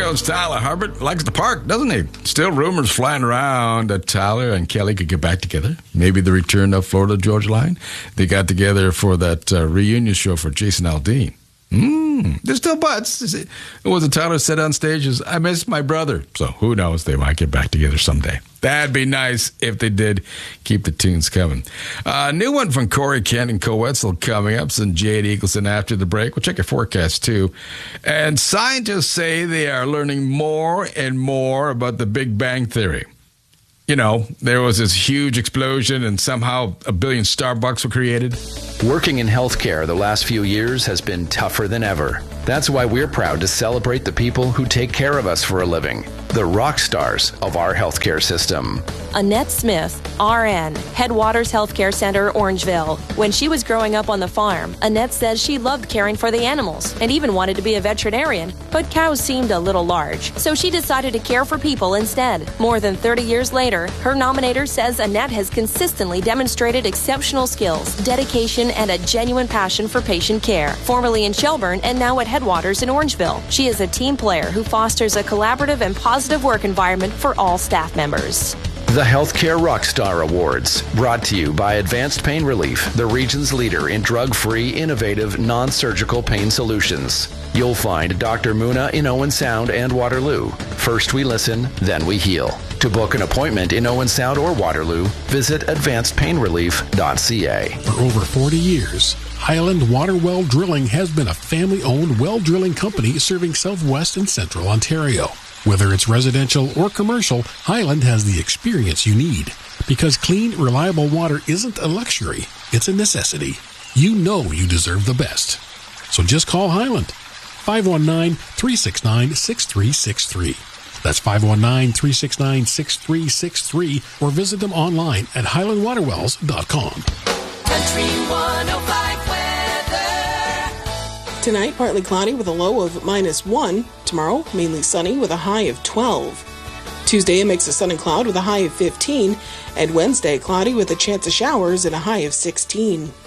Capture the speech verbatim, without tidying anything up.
goes Tyler Hubbard. Likes the park, doesn't he? Still rumors flying around that Tyler and Kelly could get back together. Maybe the return of Florida Georgia Line. They got together for that uh, reunion show for Jason Aldean. Mm, there's still butts. It was a Tyler said on stage is, I miss my brother. So who knows? They might get back together someday. That'd be nice if they did. Keep the tunes coming. A uh, new one from Corey Kent and Co Wetzel coming up. Some Jade Eagleson after the break. We'll check your forecast too. And scientists say they are learning more and more about the Big Bang Theory. You know, there was this huge explosion and somehow a billion Starbucks were created. Working in healthcare the last few years has been tougher than ever. That's why we're proud to celebrate the people who take care of us for a living, the rock stars of our healthcare system. Annette Smith, R N, Headwaters Healthcare Center, Orangeville. When she was growing up on the farm, Annette says she loved caring for the animals and even wanted to be a veterinarian, but cows seemed a little large, so she decided to care for people instead. More than thirty years later, her nominator says Annette has consistently demonstrated exceptional skills, dedication, and a genuine passion for patient care. Formerly in Shelburne and now at Headwaters in Orangeville, she is a team player who fosters a collaborative and positive work environment for all staff members. The Healthcare Rockstar Awards, brought to you by Advanced Pain Relief, the region's leader in drug-free, innovative, non-surgical pain solutions. You'll find Doctor Muna in Owen Sound and Waterloo. First we listen, then we heal. To book an appointment in Owen Sound or Waterloo, visit advanced pain relief dot c a. For over forty years, Highland Water Well Drilling has been a family-owned well drilling company serving southwest and central Ontario. Whether it's residential or commercial, Highland has the experience you need. Because clean, reliable water isn't a luxury, it's a necessity. You know you deserve the best. So just call Highland. five one nine, three six nine, six three six three. That's five one nine, three six nine, six three six three, or visit them online at highland water wells dot com. Country one oh five weather. Tonight, partly cloudy with a low of minus one. Tomorrow, mainly sunny with a high of twelve. Tuesday, a mix of sun and cloud with a high of fifteen. And Wednesday, cloudy with a chance of showers and a high of sixteen.